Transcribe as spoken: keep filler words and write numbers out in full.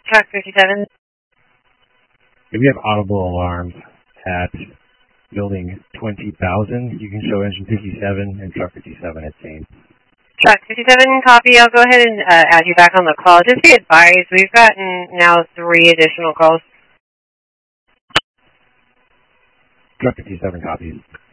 Truck fifty-seven. If you have audible alarms at building twenty thousand, you can show engine fifty-seven and truck fifty-seven at scene. Truck fifty-seven, copy. I'll go ahead and uh, add you back on the call. Just be advised, we've gotten now three additional calls. Truck fifty-seven copies.